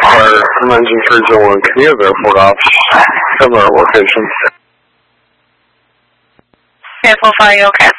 Fire from engine 301. Can you have airport ops? Similar location. Airport Fire, you okay?